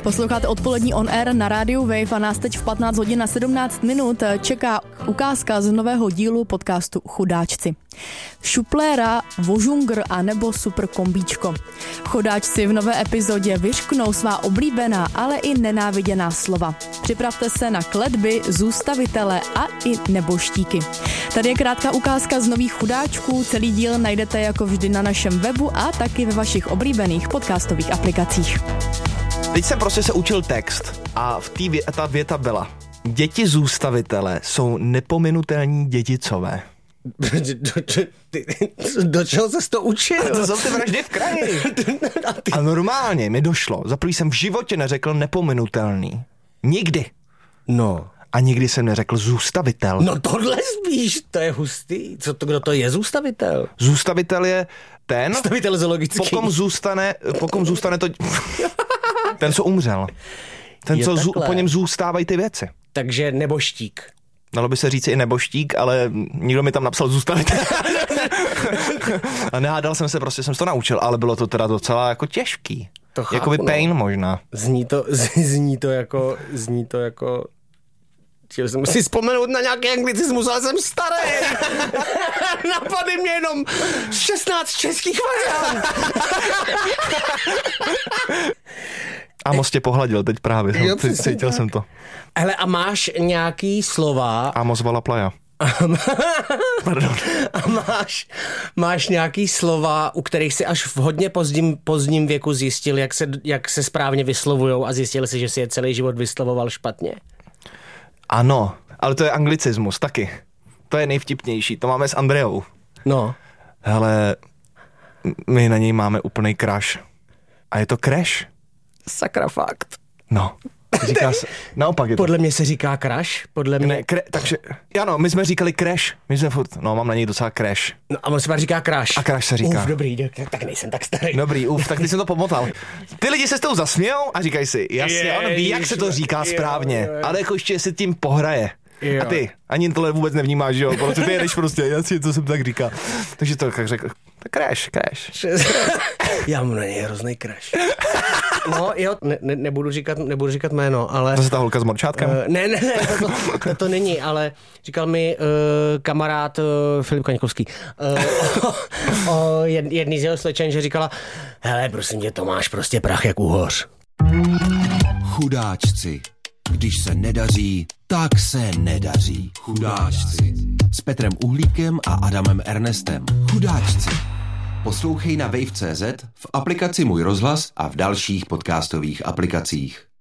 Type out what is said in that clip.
Posloucháte odpolední On Air na rádiu Wave a nás teď v 15 hodin na 17 minut čeká ukázka z nového dílu podcastu Chudáčci. Šupléra, vožungr a nebo super kombíčko. Chudáčci v nové epizodě vyřknou svá oblíbená, ale i nenáviděná slova. Připravte se na kletby, zůstavitele a i neboštíky. Tady je krátká ukázka z nových chudáčků. Celý díl najdete jako vždy na našem webu a taky ve vašich oblíbených podcastových aplikacích. Teď jsem prostě se učil text a ta věta byla: děti zůstavitele jsou nepominutelní dědicové. Do čeho ses to učil? To jsou ty vraždy v kraji. A normálně mi došlo. Za prvý jsem v životě neřekl nepominutelný. Nikdy. No. A nikdy jsem neřekl zůstavitel. No tohle spíš, to je hustý. Kdo to je zůstavitel? Zůstavitel je ten, zůstavitel zoologický. Pokom zůstane to... Ten, co umřel. Ten, co po něm zůstávají ty věci. Takže neboštík. Dalo by se říct i neboštík, ale nikdo mi tam napsal zůstavitel. A nehádal jsem se, prostě jsem to naučil, ale bylo to teda docela jako těžký. To chápu, jakoby pain možná. Zní to jako... Chtěl jsem si vzpomenout na nějaký anglicismus, ale jsem starý. Napadly mě jenom 16 českých variant. Amos tě pohladil teď právě. Jo, cítil jsem to. Hele, a máš nějaký slova... Amos vala playa. Pardon. A máš nějaký slova, u kterých si až v hodně pozdním věku zjistil, jak se správně vyslovujou a zjistil si, že si je celý život vyslovoval špatně? Ano, ale to je anglicismus taky. To je nejvtipnější, to máme s Andreou. No. Hele, my na něj máme úplnej crush. A je to crash? Sakra fakt. No. Říká se, naopak je to. Podle mě se říká crush, podle mě. Ne, takže, ano, my jsme říkali crash. My jsme furt, mám na něj docela crash. No a on se pak říká crush. A crash se říká. Dobrý, tak nejsem tak starý. Dobrý, tak ty jsem to pomotal. Ty lidi se s tou zasmějou a říkají si, jasně, on ví, jak se to říká správně, ale jako ještě si tím pohraje. Jo. A ty ani tohle vůbec nevnímáš, že jo? Protože ty jedeš prostě, jasně, co jsem tak říkal. Takže to jak řekl, crash. Já mám na něj hrozný crash. No jo, nebudu říkat jméno, ale... To je ta holka s morčátkem? Ne, to není, ale říkal mi kamarád Filip Kaňkovský o jedný z jeho slečen, že říkala, hele, prosím tě, to máš prostě prach jak uhoř. Chudáčci. Když se nedaří, tak se nedaří. Chudáčci. S Petrem Uhlíkem a Adamem Ernestem. Chudáčci. Poslouchej na wave.cz, v aplikaci Můj rozhlas a v dalších podcastových aplikacích.